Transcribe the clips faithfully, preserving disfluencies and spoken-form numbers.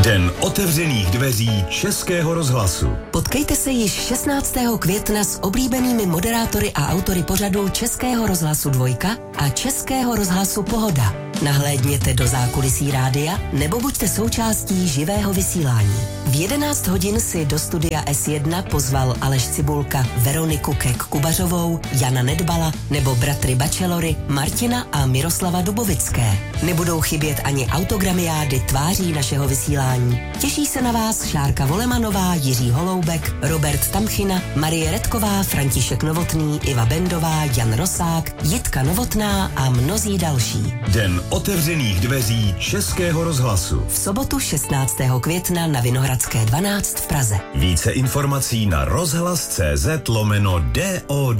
Den otevřených dveří Českého rozhlasu. Potkejte se již šestnáctého května s oblíbenými moderátory a autory pořadů Českého rozhlasu Dvojka a Českého rozhlasu Pohoda. Nahlédněte do zákulisí rádia nebo buďte součástí živého vysílání. V jedenáct hodin si do studia S jedna pozval Aleš Cibulka Veroniku Kek-Kubařovou, Jana Nedbala nebo bratry Bachelory Martina a Miroslava Dubovické. Nebudou chybět ani autogramiády tváří našeho vysílání. Těší se na vás Šárka Volemanová, Jiří Holoubek, Robert Tamchina, Marie Redková, František Novotný, Iva Bendová, Jan Rosák, Jitka Novotná a mnozí další. Den otevřených dveří Českého rozhlasu. V sobotu šestnáctého května na Vinohradské dvanáct v Praze. Více informací na rozhlas.cz lomeno DOD.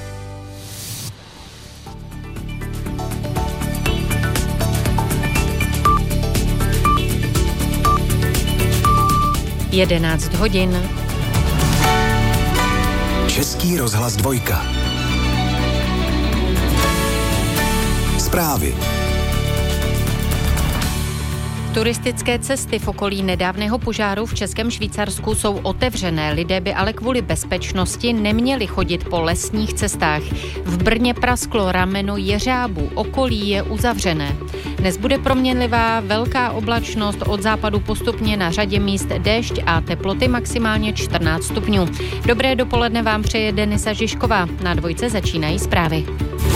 jedenáct hodin. Český rozhlas Dvojka. Zprávy. Turistické cesty v okolí nedávného požáru v Českém Švýcarsku jsou otevřené, lidé by ale kvůli bezpečnosti neměli chodit po lesních cestách. V Brně prasklo rameno jeřábu, okolí je uzavřené. Dnes bude proměnlivá velká oblačnost, od západu postupně na řadě míst déšť a teploty maximálně čtrnáct stupňů. Dobré dopoledne vám přeje Denisa Žižková. Na Dvojce začínají zprávy.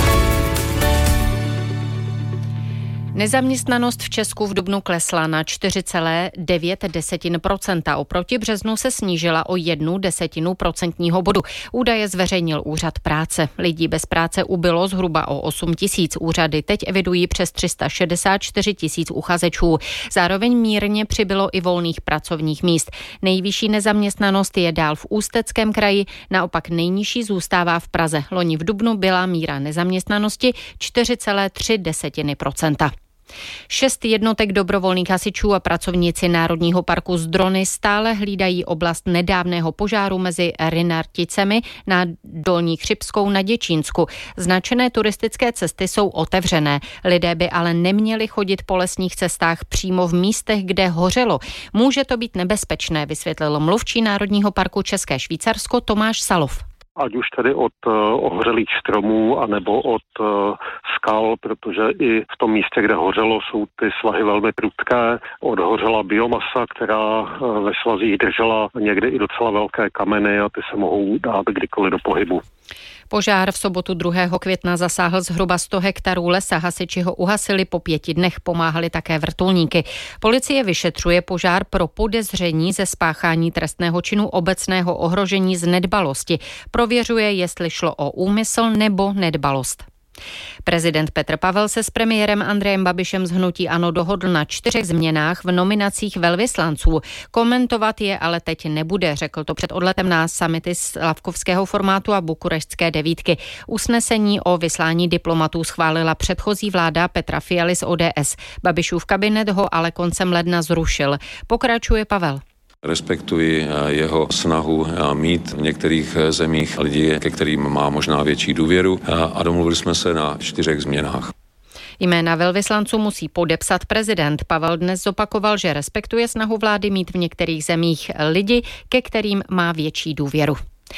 Nezaměstnanost v Česku v dubnu klesla na čtyři celá devět procenta. Oproti březnu se snížila o jednu desetinu procentního bodu. Údaje zveřejnil Úřad práce. Lidí bez práce ubylo zhruba o osm tisíc. Úřady teď evidují přes tři sta šedesát čtyři tisíc uchazečů. Zároveň mírně přibylo i volných pracovních míst. Nejvyšší nezaměstnanost je dál v Ústeckém kraji, naopak nejnižší zůstává v Praze. Loni v dubnu byla míra nezaměstnanosti čtyři celá tři procenta. Šest jednotek dobrovolných hasičů a pracovníci Národního parku Zdrony stále hlídají oblast nedávného požáru mezi Rynarticemi na Dolní Chřibskou na Děčínsku. Značené turistické cesty jsou otevřené. Lidé by ale neměli chodit po lesních cestách přímo v místech, kde hořelo. Může to být nebezpečné, vysvětlil mluvčí Národního parku České Švýcarsko Tomáš Salov. Ať už tedy od uh, ohořelých stromů, anebo od uh, skal, protože i v tom místě, kde hořelo, jsou ty svahy velmi prudké. Odhořela biomasa, která uh, ve svazích držela někdy i docela velké kameny a ty se mohou dát kdykoliv do pohybu. Požár v sobotu druhého května zasáhl zhruba sto hektarů lesa. Hasiči ho uhasili po pěti dnech, pomáhali také vrtulníky. Policie vyšetřuje požár pro podezření ze spáchání trestného činu obecného ohrožení z nedbalosti. Prověřuje, jestli šlo o úmysl nebo nedbalost. Prezident Petr Pavel se s premiérem Andrejem Babišem z hnutí ANO dohodl na čtyřech změnách v nominacích velvyslanců. Komentovat je ale teď nebude, řekl to před odletem na summity z lavkovského formátu a bukureštské devítky. Usnesení o vyslání diplomatů schválila předchozí vláda Petra Fialy z O D S. Babišův kabinet ho ale koncem ledna zrušil. Pokračuje Pavel. Respektuji jeho snahu mít v některých zemích lidi, ke kterým má možná větší důvěru, a domluvili jsme se na čtyřech změnách. Jména velvyslanců musí podepsat prezident. Pavel dnes zopakoval, že respektuje snahu vlády mít v některých zemích lidi, ke kterým má větší důvěru.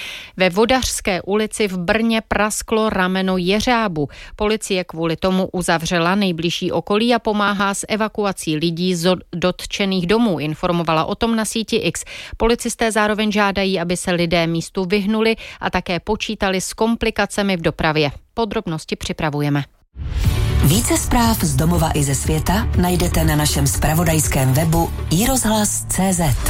Ve Vodařské ulici v Brně prasklo rameno jeřábu. Policie kvůli tomu uzavřela nejbližší okolí a pomáhá s evakuací lidí z dotčených domů, informovala o tom na síti X. Policisté zároveň žádají, aby se lidé místu vyhnuli a také počítali s komplikacemi v dopravě. Podrobnosti připravujeme. Více zpráv z domova i ze světa najdete na našem zpravodajském webu i rozhlas tečka cé zet.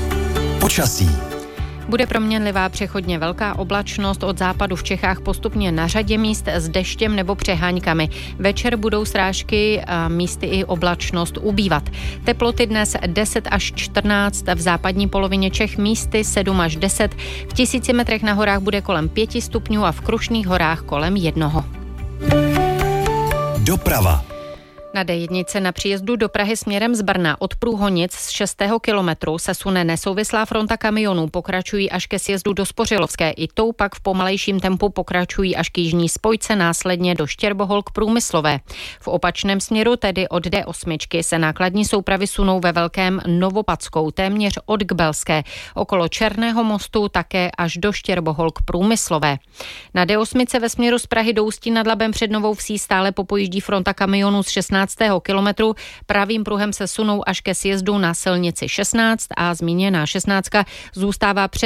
Počasí. Bude proměnlivá přechodně velká oblačnost, od západu v Čechách postupně na řadě míst s deštěm nebo přeháňkami. Večer budou srážky a místy i oblačnost ubývat. Teploty dnes deset až čtrnáct, v západní polovině Čech místy sedm až deset, v tisíci metrech na horách bude kolem pěti stupňů a v Krušných horách kolem jednoho. Doprava. Na dé jedna na příjezdu do Prahy směrem z Brna od Průhonic z šestého kilometru se sune nesouvislá fronta kamionů, pokračují až ke sjezdu do Spořilovské. I tou pak v pomalejším tempu pokračují až k jižní spojce, následně do Štěrbohol k Průmyslové. V opačném směru, tedy od dé osm, se nákladní soupravy sunou ve Velkém Novopadskou, téměř od Gbelské. Okolo Černého mostu také až do Štěrbohol k Průmyslové. Na dé osm ve směru z Prahy do Ústí nad Labem před Novou Vsí stále popojíždí fronta kamionů z šestnáctého kilometru. Pravým pruhem se sunou až ke sjezdu na silnici šestnáct a zmíněná šestnáctka zůstává před